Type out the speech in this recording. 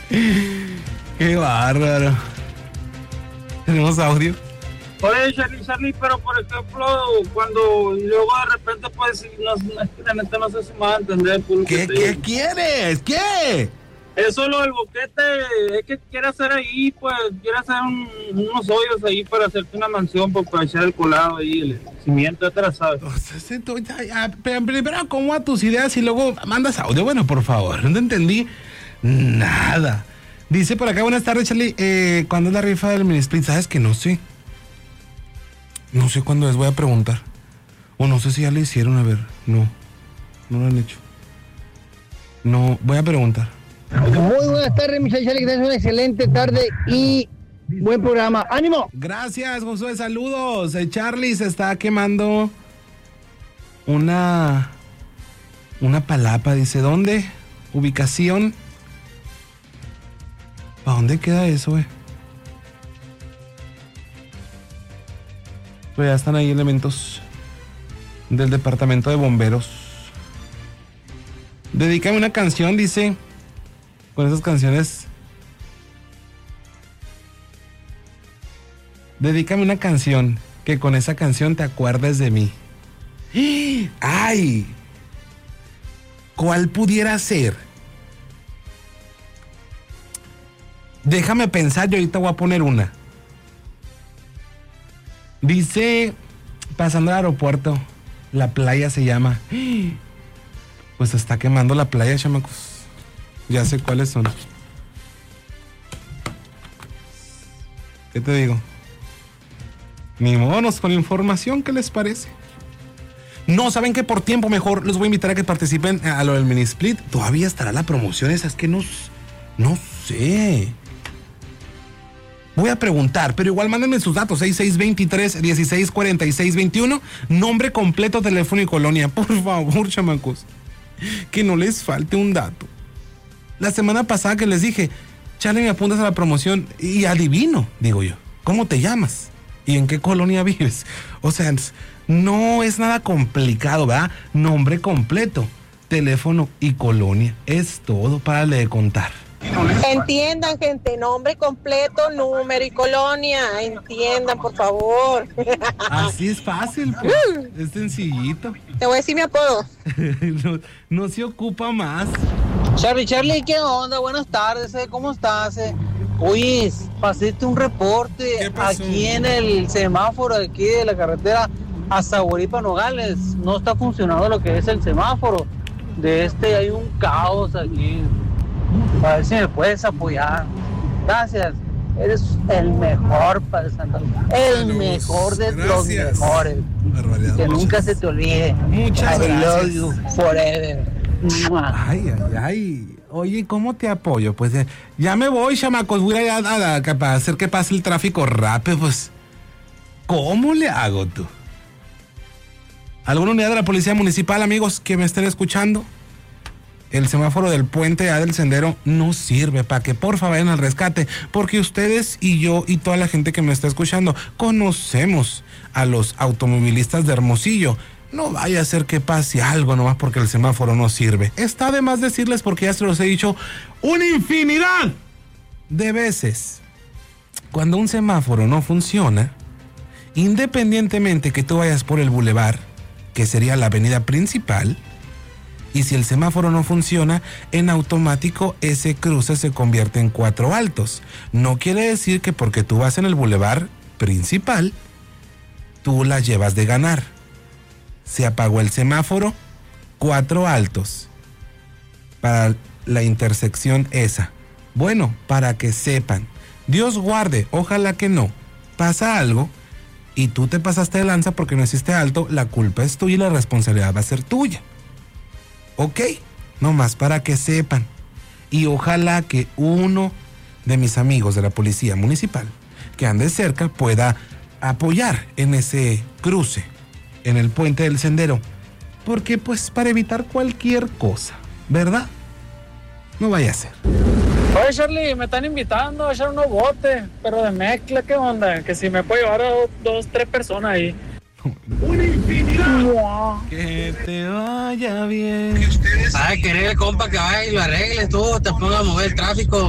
Qué bárbaro. ¿Tenemos audio? Oye, Charlie, pero por ejemplo, cuando luego de repente, pues, la neta no sé si me va a entender. ¿Qué quieres? ¿Qué? Eso lo del boquete, es que quiere hacer ahí, pues, quiere hacer unos hoyos ahí para hacerte una mansión, pues, para echar el colado ahí, el cimiento, ya te la sabes. Pero primero acomoda tus ideas y luego mandas audio. Bueno, por favor, no te entendí nada. Dice por acá, buenas tardes, Charlie. ¿Cuándo es la rifa del mini split? ¿Sabes que no sé? No sé cuándo es, voy a preguntar. O no sé si ya lo hicieron, a ver. No lo han hecho. No, voy a preguntar. Muy buenas tardes, Michelle Charlie, que tengas una excelente tarde y buen programa. ¡Ánimo! Gracias, Josué, saludos. Charlie se está quemando una palapa, dice. ¿Dónde? Ubicación. ¿Para dónde queda eso, Pues ya están ahí elementos del departamento de bomberos. Dedícame una canción, dice. Con esas canciones. Dedícame una canción. Que con esa canción te acuerdes de mí. ¡Ay! ¿Cuál pudiera ser? Déjame pensar, yo ahorita voy a poner una. Dice, pasando al aeropuerto, la playa se llama. Pues se está quemando la playa, chamacos. Ya sé cuáles son. ¿Qué te digo? Ni monos con información, ¿qué les parece? No, ¿saben qué? Por tiempo mejor los voy a invitar a que participen a lo del mini split. Todavía estará la promoción, esa es que no sé. Voy a preguntar, pero igual mándenme sus datos, 6623-164621, nombre completo, teléfono y colonia, por favor, chamacos, que no les falte un dato. La semana pasada que les dije, Charlie, me apuntas a la promoción y adivino, digo yo, ¿cómo te llamas? ¿Y en qué colonia vives? O sea, no es nada complicado, ¿verdad? Nombre completo, teléfono y colonia, es todo para de contar. Entiendan, gente, nombre completo, número y colonia. Entiendan, por favor. Así es fácil, pues. Es sencillito. Te voy a decir mi apodo. No se ocupa más. Charlie, ¿qué onda? Buenas tardes, ¿cómo estás? Oye, pasaste un reporte aquí en el semáforo de aquí de la carretera a Zaguaripa Nogales. No está funcionando lo que es el semáforo. Hay un caos aquí. A ver si me puedes apoyar. Gracias. Eres el mejor, Padre Santo. El mejor de los mejores. Que nunca se te olvide. Muchas gracias. I love you forever. Ay. Oye, ¿cómo te apoyo? Pues ya me voy, chamacos. Voy a para hacer que pase el tráfico rápido. Pues, ¿cómo le hago tú? ¿Alguna unidad de la policía municipal, amigos, que me estén escuchando? El semáforo del puente del sendero no sirve, para que porfa vayan al rescate, porque ustedes y yo y toda la gente que me está escuchando conocemos a los automovilistas de Hermosillo. No vaya a ser que pase algo nomás porque el semáforo no sirve. Está de más decirles, porque ya se los he dicho una infinidad de veces. Cuando un semáforo no funciona, independientemente que tú vayas por el bulevar, que sería la avenida principal, y si el semáforo no funciona, en automático ese cruce se convierte en 4 altos. No quiere decir que porque tú vas en el bulevar principal, tú la llevas de ganar. Se apagó el semáforo, 4 altos para la intersección esa. Bueno, para que sepan, Dios guarde, ojalá que no, pasa algo y tú te pasaste de lanza porque no hiciste alto, la culpa es tuya y la responsabilidad va a ser tuya. ¿Ok? Nomás para que sepan. Y ojalá que uno de mis amigos de la policía municipal que ande cerca pueda apoyar en ese cruce, en el puente del sendero, porque pues para evitar cualquier cosa, ¿verdad? No vaya a ser. Oye, Charlie, me están invitando a echar unos botes, pero de mezcla, ¿qué onda? Que si me puedo llevar a 2-3 personas ahí. ¡Una infinidad! Que te vaya bien. Querer el compa que vaya y lo arregle tú, te ponga a mover el tráfico.